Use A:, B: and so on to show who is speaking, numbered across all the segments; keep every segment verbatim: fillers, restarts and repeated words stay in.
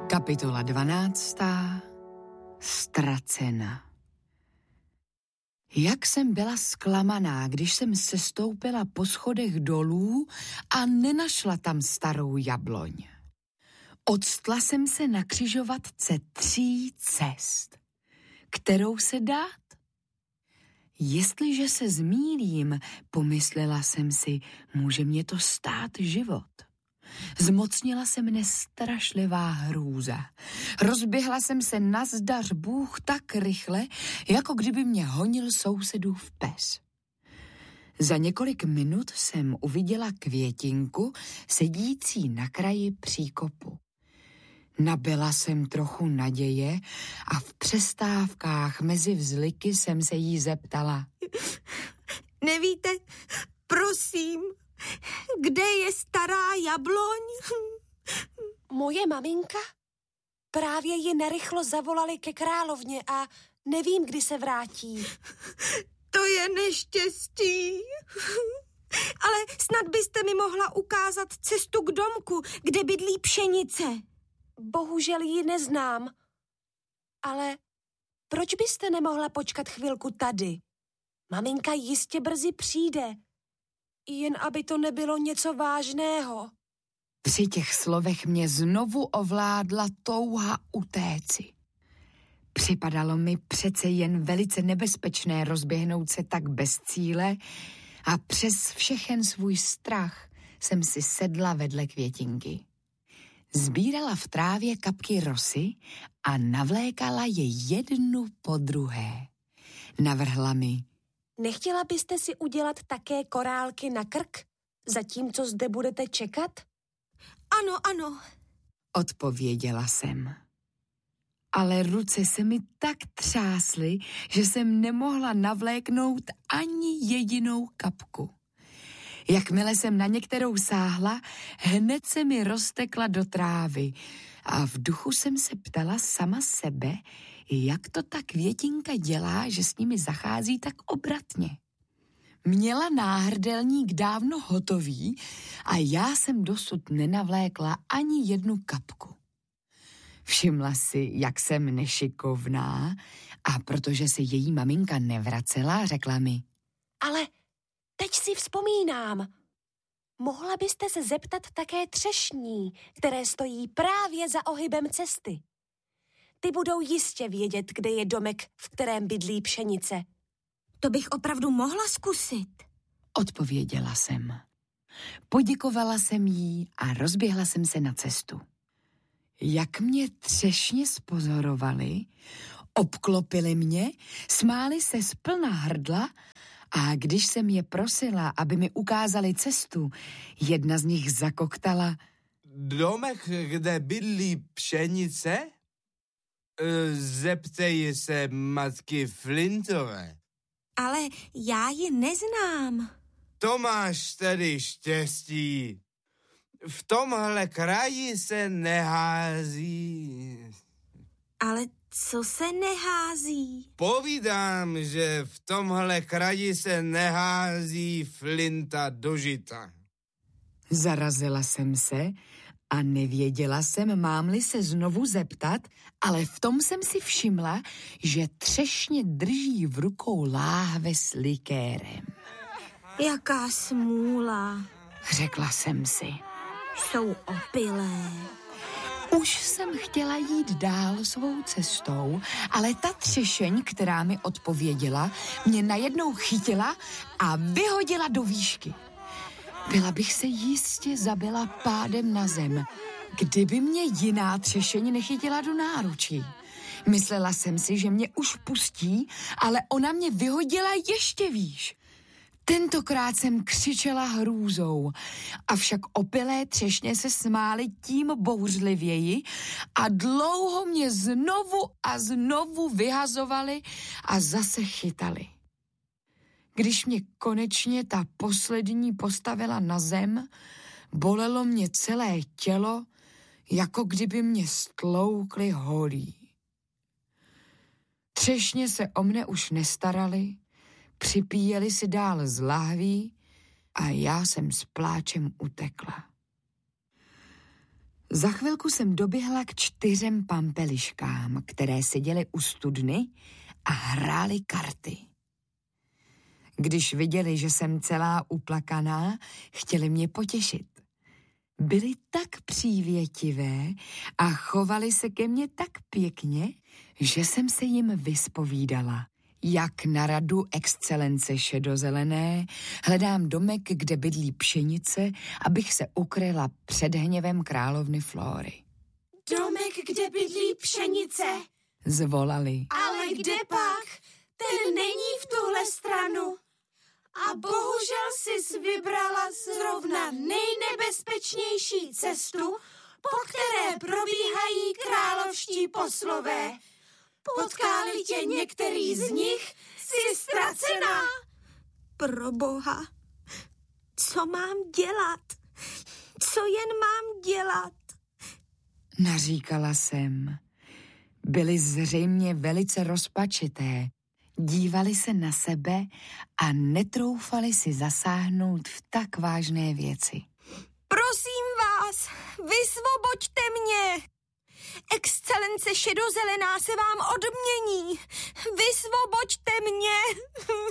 A: Kapitola dvanáctá. Ztracena. Jak jsem byla zklamaná, když jsem sestoupila po schodech dolů a nenašla tam starou jabloň. Odstla jsem se na křižovatce tří cest. Kterou se dát? Jestliže se zmýlím, pomyslela jsem si, může mě to stát život. Zmocnila se mne strašlivá hrůza. Rozběhla jsem se nazdař Bůh tak rychle, jako kdyby mě honil sousedův pes. Za několik minut jsem uviděla květinku sedící na kraji příkopu. Nabyla jsem trochu naděje a v přestávkách mezi vzliky jsem se jí zeptala.
B: Nevíte, prosím, kde je stará jabloň?
C: Moje maminka? Právě ji narychlo zavolali ke královně a nevím, kdy se vrátí.
B: To je neštěstí. Ale snad byste mi mohla ukázat cestu k domku, kde bydlí pšenice.
C: Bohužel ji neznám. Ale proč byste nemohla počkat chvilku tady? Maminka jistě brzy přijde. Jen aby to nebylo něco vážného.
A: Při těch slovech mě znovu ovládla touha utéci. Připadalo mi přece jen velice nebezpečné rozběhnout se tak bez cíle a přes všechen svůj strach jsem si sedla vedle květinky. Sbírala v trávě kapky rosy a navlékala je jednu po druhé. Navrhla mi:
C: Nechtěla byste si udělat také korálky na krk, zatímco zde budete čekat?
B: Ano, ano,
A: odpověděla jsem. Ale ruce se mi tak třásly, že jsem nemohla navléknout ani jedinou kapku. Jakmile jsem na některou sáhla, hned se mi roztekla do trávy a v duchu jsem se ptala sama sebe, jak to ta květinka dělá, že s nimi zachází tak obratně. Měla náhrdelník dávno hotový a já jsem dosud nenavlékla ani jednu kapku. Všimla si, jak jsem nešikovná, a protože se její maminka nevracela, řekla mi:
C: Ale teď si vzpomínám. Mohla byste se zeptat také třešní, které stojí právě za ohybem cesty. Ty budou jistě vědět, kde je domek, v kterém bydlí pšenice.
B: To bych opravdu mohla zkusit,
A: odpověděla jsem. Poděkovala jsem jí a rozběhla jsem se na cestu. Jak mě třešně spozorovali, obklopili mě, smáli se zplna hrdla a když jsem je prosila, aby mi ukázali cestu, jedna z nich zakoktala:
D: Domek, kde bydlí pšenice? Zeptej se matky Flintové.
B: Ale já ji neznám.
D: To máš tedy štěstí. V tomhle kraji se nehází.
B: Ale co se nehází?
D: Povídám, že v tomhle kraji se nehází flinta do žita.
A: Zarazila jsem se a nevěděla jsem, mám-li se znovu zeptat, ale v tom jsem si všimla, že třešně drží v rukou láhve s likérem.
B: Jaká smůla,
A: řekla jsem si.
B: Jsou opilé.
A: Už jsem chtěla jít dál svou cestou, ale ta třešeň, která mi odpověděla, mě najednou chytila a vyhodila do výšky. Byla bych se jistě zabila pádem na zem, kdyby mě jiná třešeň nechytila do náručí. Myslela jsem si, že mě už pustí, ale ona mě vyhodila ještě výš. Tentokrát jsem křičela hrůzou, avšak opilé třešně se smály tím bouřlivěji a dlouho mě znovu a znovu vyhazovali a zase chytali. Když mě konečně ta poslední postavila na zem, bolelo mě celé tělo, jako kdyby mě stloukli holí. Třešně se o mne už nestarali, připíjeli si dál z lahví a já jsem s pláčem utekla. Za chvilku jsem doběhla k čtyřem pampeliškám, které seděly u studny a hrály karty. Když viděli, že jsem celá uplakaná, chtěli mě potěšit. Byly tak přívětivé a chovali se ke mně tak pěkně, že jsem se jim vyspovídala. Jak na radu excelence šedozelené hledám domek, kde bydlí pšenice, abych se ukryla před hněvem královny Flóry.
C: Domek, kde bydlí pšenice.
A: Zvolali.
C: Ale kde pak? Ten není v tuhle stranu. A bohužel sis vybrala zrovna nejnebezpečnější cestu, po které probíhají královští poslové. Potkali tě některý z nich, jsi ztracená.
B: Proboha, co mám dělat? Co jen mám dělat?
A: Naříkala jsem. Byly zřejmě velice rozpačité. Dívali se na sebe a netroufali si zasáhnout v tak vážné věci.
B: Prosím vás, vysvoboďte mě! Excelence šedozelená se vám odmění. Vysvoboďte mě!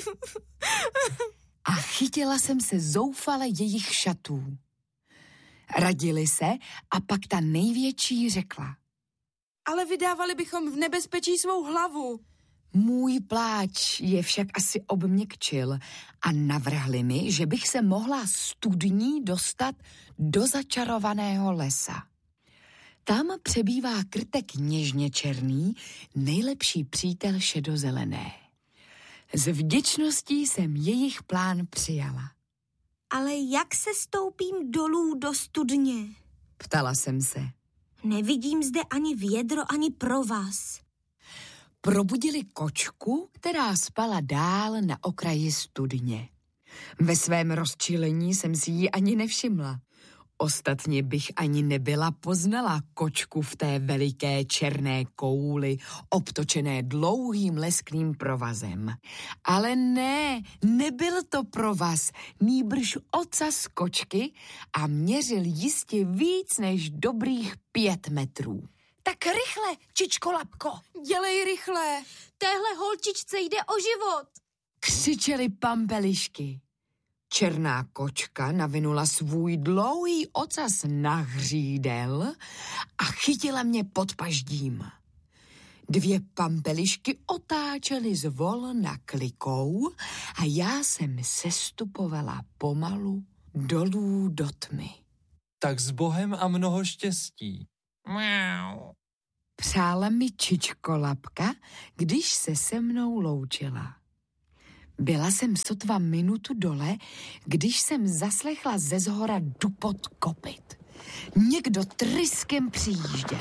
A: A chytila jsem se zoufale jejich šatů. Radili se a pak ta největší řekla.
E: Ale vydávali bychom v nebezpečí svou hlavu.
A: Můj pláč je však asi obměkčil a navrhli mi, že bych se mohla studní dostat do začarovaného lesa. Tam přebývá krtek něžně černý, nejlepší přítel šedozelené. S vděčností jsem jejich plán přijala.
B: Ale jak se stoupím dolů do studně?
A: Ptala jsem se.
B: Nevidím zde ani vědro, ani provaz.
A: Probudili kočku, která spala dál na okraji studně. Ve svém rozčilení jsem si ji ani nevšimla. Ostatně bych ani nebyla poznala kočku v té veliké černé kouli, obtočené dlouhým lesklým provazem. Ale ne, nebyl to provaz, nýbrž ocas kočky a měřil jistě víc než dobrých pět metrů.
C: Tak rychle, čičko Lapko.
E: Dělej rychle.
C: Téhle holčičce jde o život.
A: Křičeli pampelišky. Černá kočka navinula svůj dlouhý ocas na hřídel a chytila mě pod paždím. Dvě pampelišky otáčely zvolna klikou a já jsem sestupovala pomalu dolů do tmy.
F: Tak s Bohem a mnoho štěstí.
A: Miau. Přála mi čičko Lapka, když se se mnou loučila. Byla jsem sotva minutu dole, když jsem zaslechla ze zhora dupot kopyt. Někdo tryskem přijížděl.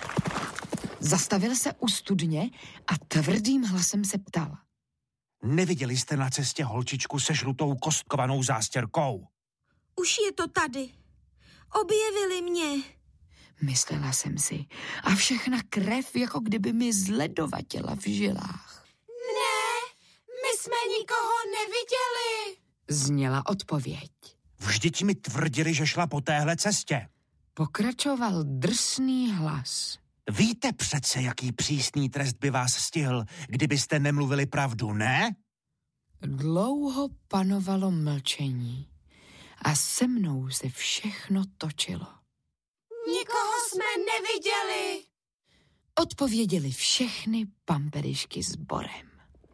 A: Zastavil se u studně a tvrdým hlasem se ptal.
G: Neviděli jste na cestě holčičku se žlutou kostkovanou zástěrkou?
B: Už je to tady. Objevili mě.
A: Myslela jsem si a všechna krev, jako kdyby mi zledovatěla v žilách.
C: Ne, my jsme nikoho neviděli,
A: zněla odpověď.
G: Vždyť mi tvrdili, že šla po téhle cestě.
A: Pokračoval drsný hlas.
G: Víte přece, jaký přísný trest by vás stihl, kdybyste nemluvili pravdu, ne?
A: Dlouho panovalo mlčení a se mnou se všechno točilo.
C: Nikoho jsme neviděli,
A: odpověděli všechny pampelišky sborem.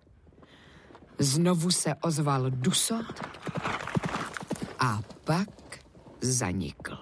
A: Znovu se ozval dusot a pak zanikl.